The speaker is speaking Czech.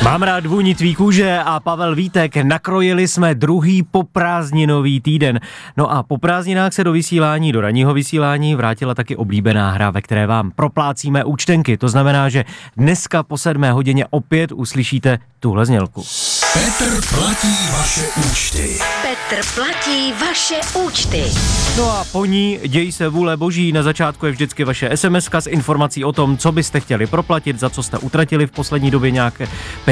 Mám rád vůni tvý kůže a Pavel Vítek, nakrojili jsme druhý poprázdninový týden. No a po prázdninách se do ranního vysílání vrátila taky oblíbená hra, ve které vám proplácíme účtenky. To znamená, že dneska po 7 hodině opět uslyšíte tuhle znělku. Petr platí vaše účty. Petr platí vaše účty. No a po ní děj se vůle boží. Na začátku je vždycky vaše SMS-ka s informací o tom, co byste chtěli proplatit, za co jste utratili v poslední době nějaké